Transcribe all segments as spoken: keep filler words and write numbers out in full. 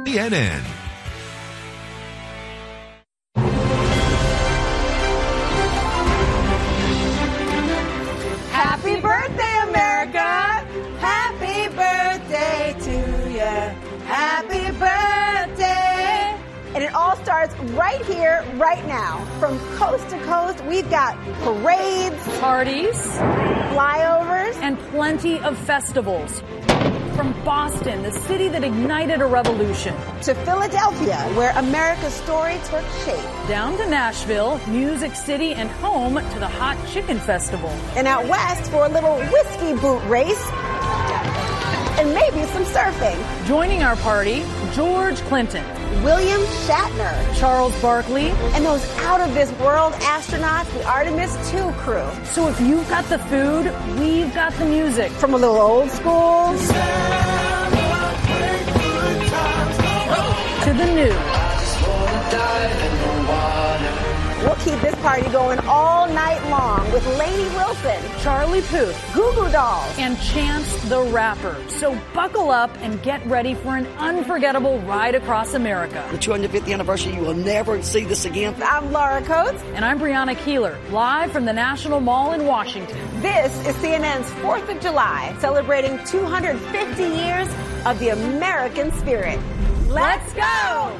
C N N. Happy birthday, America! Happy birthday to you. Happy birthday! And it all starts right here, right now. From coast to coast, we've got parades, parties, flyovers, and plenty of festivals. From Boston, the city that ignited a revolution, to Philadelphia, where America's story took shape, down to Nashville, Music City, and home to the Hot Chicken Festival. And out west for a little whiskey boot race and maybe some surfing. Joining our party, George Clinton, William Shatner, Charles Barkley, and those out-of-this-world astronauts, the Artemis two crew. So if you've got the food, we've got the music. From a little old school to the new. We'll keep this party going all night long with Lainey Wilson, Charlie Puth, Goo Goo Dolls, and Chance the Rapper. So buckle up and get ready for an unforgettable ride across America. The two hundred fiftieth anniversary, you will never see this again. I'm Laura Coates. And I'm Brianna Keeler, live from the National Mall in Washington. This is C N N's fourth of July, celebrating two hundred fifty years of the American spirit. Let's go!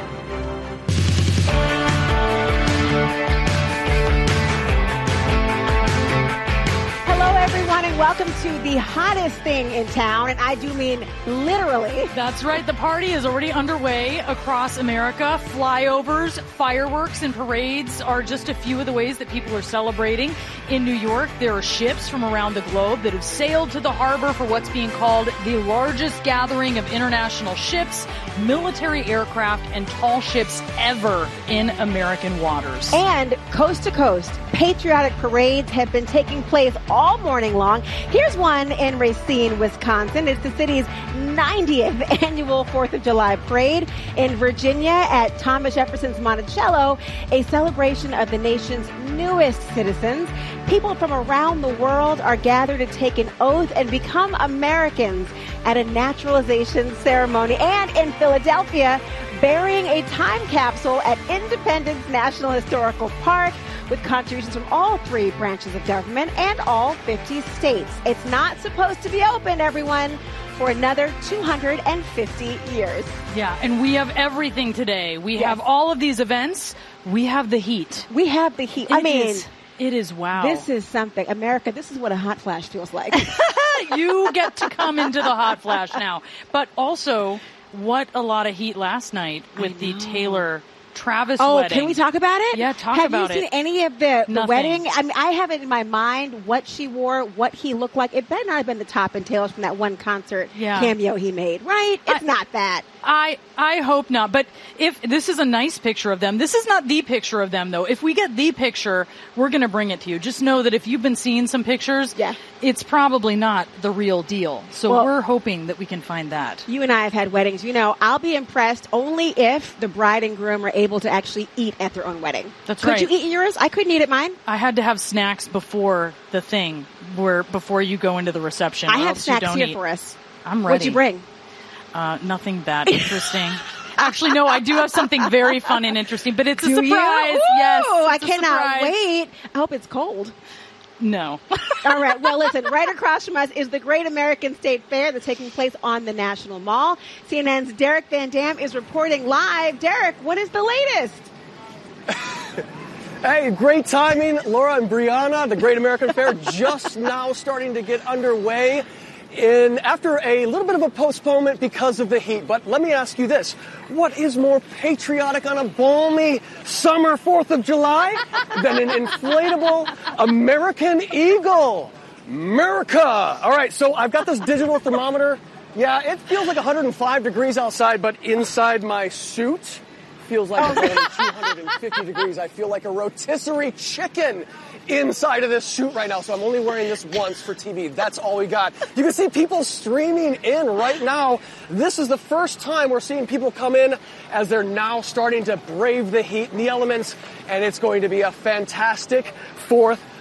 Hello, everyone, and welcome to the hottest thing in town, and I do mean literally. That's right. The party is already underway across America. Flyovers, fireworks, and parades are just a few of the ways that people are celebrating. In New York, there are ships from around the globe that have sailed to the harbor for what's being called the largest gathering of international ships, military aircraft, and tall ships ever in American waters. And coast to coast, patriotic parades have been taking place all morning long. Here's one in Racine, Wisconsin. It's the city's ninetieth annual fourth of July parade. In Virginia at Thomas Jefferson's Monticello, a celebration of the nation's newest citizens. People from around the world are gathered to take an oath and become Americans at a naturalization ceremony. And in Philadelphia, burying a time capsule at Independence National Historical Park with contributions from all three branches of government and all fifty states. It's not supposed to be open, everyone, for another two hundred fifty years. Yeah, and we have everything today. We yes. have all of these events. We have the heat. We have the heat. It I mean, is, it is wow. This is something. America, this is what a hot flash feels like. You get to come into the hot flash now. But also, what a lot of heat last night with the Taylor Travis oh, wedding. Can we talk about it? Yeah, talk have about it. Have you seen any of the, the Nothing. wedding? I mean, I have it in my mind what she wore, what he looked like. It better not have been the top and tails from that one concert yeah. cameo he made, right? It's I, not that. I I hope not. But if this is a nice picture of them, this is not the picture of them, though. If we get the picture, we're going to bring it to you. Just know that if you've been seeing some pictures, yeah. it's probably not the real deal. So well, we're hoping that we can find that. You and I have had weddings. You know, I'll be impressed only if the bride and groom are able to actually eat at their own wedding. That's Could right. Could you eat in yours? I couldn't eat at mine. I had to have snacks before the thing, where before you go into the reception. I have snacks here eat. for us. I'm ready. What'd you bring? Uh, nothing that interesting. Actually, no, I do have something very fun and interesting, but it's a do surprise. You? Ooh, yes, I it's a cannot surprise. wait. I hope it's cold. No. All right. Well, listen, right across from us is the Great American State Fair that's taking place on the National Mall. C N N's Derek Van Dam is reporting live. Derek, what is the latest? Hey, great timing, Laura and Brianna. The Great American Fair just now starting to get underway in after a little bit of a postponement because of the heat. But let me ask you this. What is more patriotic on a balmy summer fourth of July than an inflatable American Eagle? America! All right, so I've got this digital thermometer. Yeah, it feels like one hundred five degrees outside, but inside my suit feels like it's only two hundred fifty degrees. I feel like a rotisserie chicken inside of this suit right now, so I'm only wearing this once for T V. That's all we got. You can see people streaming in right now. This is the first time we're seeing people come in as they're now starting to brave the heat and the elements, and it's going to be a fantastic fourth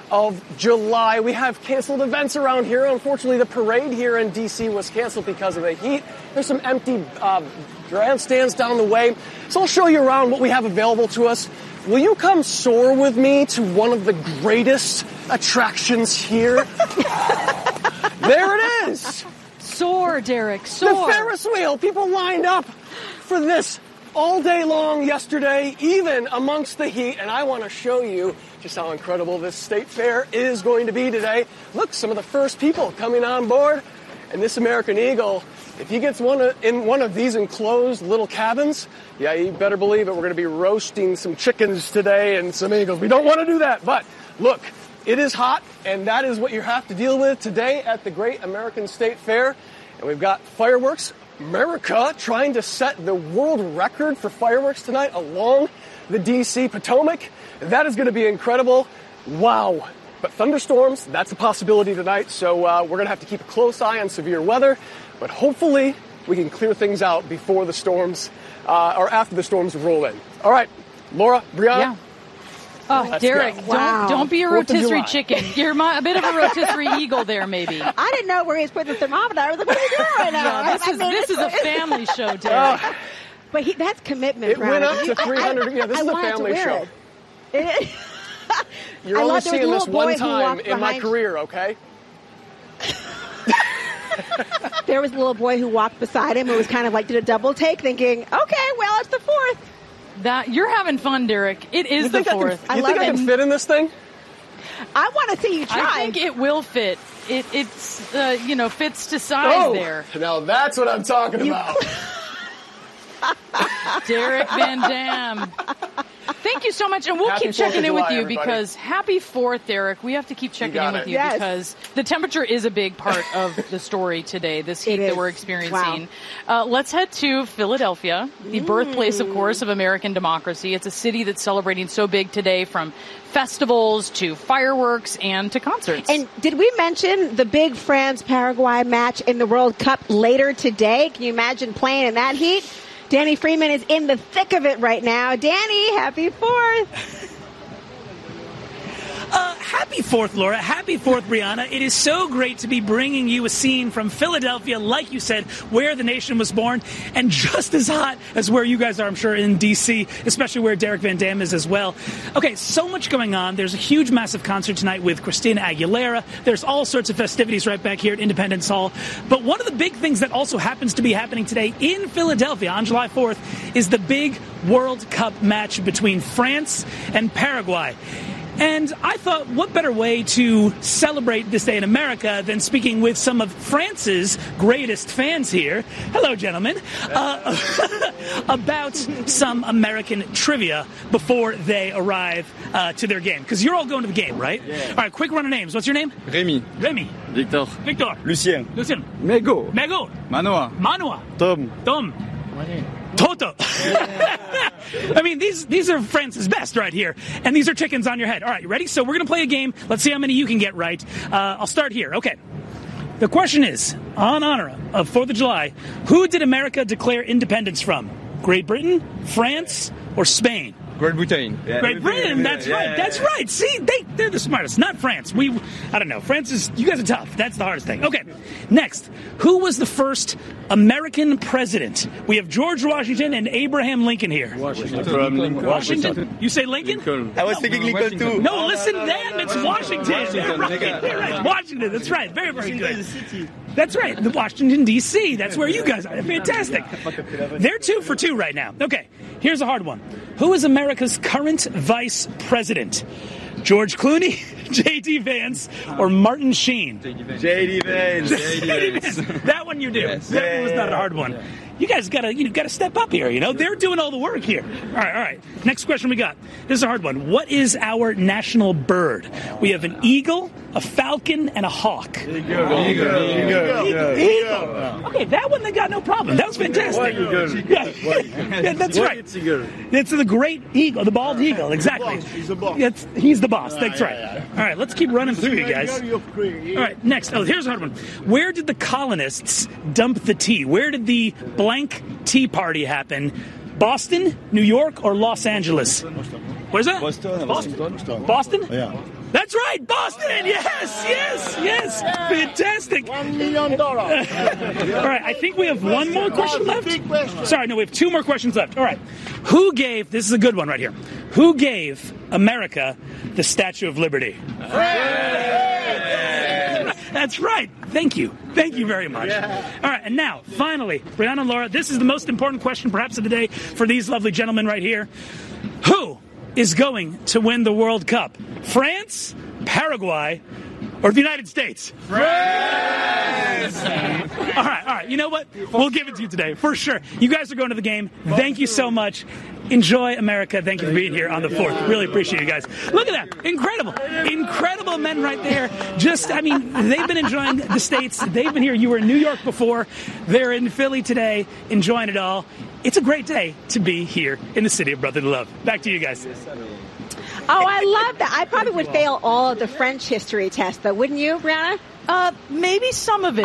of July. We have canceled events around here. Unfortunately, the parade here in D C was canceled because of the heat. There's some empty uh, grandstands down the way. So I'll show you around what we have available to us. Will you come soar with me to one of the greatest attractions here? There it is. Soar, Derek, soar. The Ferris wheel. People lined up for this all day long yesterday, even amongst the heat. And I want to show you just how incredible this state fair is going to be today. Look, some of the first people coming on board. And this American Eagle, if he gets one of, in one of these enclosed little cabins, yeah, you better believe it. We're going to be roasting some chickens today and some eagles. We don't want to do that. But look, it is hot, and that is what you have to deal with today at the Great American State Fair. And we've got fireworks. America trying to set the world record for fireworks tonight along the D C Potomac. That is going to be incredible. Wow. But thunderstorms, that's a possibility tonight. So uh, we're going to have to keep a close eye on severe weather. But hopefully we can clear things out before the storms uh, or after the storms roll in. All right, Laura, Brianna. Yeah. Oh, Let's Derek, go. don't Wow. don't be a Fourth of rotisserie July. chicken. You're my, a bit of a rotisserie eagle there, maybe. I didn't know where he was putting the thermometer. I was like, what are you doing right now? No, this I is mean, this is it's- a family show, Derek. Uh, But he, that's commitment, It went Brianna. up to You- I- three hundred. Yeah, this I is a wanted to family wear show. it. It- You're I only love there was a seeing this little one boy who time walked in my behind- career, okay? There was a little boy who walked beside him who was kind of like, did a double take, thinking, okay, well, it's the fourth. That you're having fun, Derek. It is You the think I can, fourth. you I think love I can it. fit in this thing? I want to see you try. I think it will fit. It it's uh, you know fits to size Oh, there. now that's what I'm talking about. Derek Van Dam. Thank you so much, and we'll Happy keep checking Fourth of in with July, you everybody. because happy Fourth, Derek. We have to keep checking got in with it. you Yes. because the temperature is a big part of the story today. This heat It that is. we're experiencing. Uh, let's head to Philadelphia, the Mm. birthplace, of course, of American democracy. It's a city that's celebrating so big today, from festivals to fireworks and to concerts. And did we mention the big France-Paraguay match in the World Cup later today? Can you imagine playing in that heat? Danny Freeman is in the thick of it right now. Danny, happy Fourth. Uh, happy Fourth, Laura. Happy Fourth, Brianna. It is so great to be bringing you a scene from Philadelphia, like you said, where the nation was born, and just as hot as where you guys are, I'm sure, in D C, especially where Derek Van Dam is as well. Okay, so much going on. There's a huge, massive concert tonight with Christina Aguilera. There's all sorts of festivities right back here at Independence Hall. But one of the big things that also happens to be happening today in Philadelphia on July fourth is the big World Cup match between France and Paraguay. And I thought, what better way to celebrate this day in America than speaking with some of France's greatest fans here, hello, gentlemen, uh, about some American trivia before they arrive uh, to their game. Because you're all going to the game, right? Yeah. All right, quick run of names. What's your name? Rémi, Remy. Victor, Victor. Lucien, Lucien. Mego, Mego. Manoa, Manua. Tom, Tom. Toto. I mean, these these are France's best right here. And these are chickens on your head. All right, you ready? So we're going to play a game. Let's see how many you can get right. Uh, I'll start here. Okay. The question is, on honor of fourth of July, who did America declare independence from? Great Britain, France, or Spain? Great Britain. Great Britain, that's right, that's right. See, they, they're the smartest, not France. We, I don't know, France is, you guys are tough. That's the hardest thing. Okay, next. Who was the first American president? We have George Washington and Abraham Lincoln here. Washington. Washington? You say Lincoln? Lincoln. I was thinking Lincoln too. No, listen to them. It's Washington. You're right. You're right. Washington. That's right. Very, very good. That's right. The Washington, D C That's where you guys are. Fantastic. They're two for two right now. Okay. Here's a hard one. Who is America's current vice president? George Clooney, J D Vance, or Martin Sheen? J D Vance. J D Vance. That one you do. Yes. That Yeah, one was not a yeah, hard one. yeah. You guys gotta, you gotta step up here. You know, they're doing all the work here. All right, all right. Next question we got. This is a hard one. What is our national bird? We have an eagle, a falcon, and a hawk. Eagle. Eagle. Eagle. Eagle. Okay, that one they got no problem. That was fantastic. Yeah, yeah, that's right. It's the great eagle, the bald eagle. Exactly. He's the boss. It's, he's the boss. That's right. All right, let's keep running through you guys. All right, next. Oh, here's a hard one. Where did the colonists dump the tea? Where did the blank tea party happen? Boston, New York, or Los Angeles? Where's that? Boston. Boston. Boston? Yeah. That's right, Boston. Yes, yes, yes. Fantastic. One million dollars. All right, I think we have one more question left. Sorry, no, we have two more questions left. All right. Who gave, this is a good one right here, who gave America the Statue of Liberty? That's right. Thank you. Thank you very much. Yeah. All right, and now, finally, Brianna and Laura, this is the most important question perhaps of the day for these lovely gentlemen right here. Who is going to win the World Cup? France, Paraguay, or the United States? France! All right, all right. You know what? We'll give it to you today, for sure. You guys are going to the game. Thank you so much. Enjoy America. Thank you for being here on the fourth. Really appreciate you guys. Look at that. Incredible. Incredible men right there. Just, I mean, they've been enjoying the States. They've been here. You were in New York before. They're in Philly today, enjoying it all. It's a great day to be here in the city of brotherly love. Back to you guys. Oh, I love that. I probably would fail all of the French history tests, though, wouldn't you, Brianna? Uh, maybe some of it.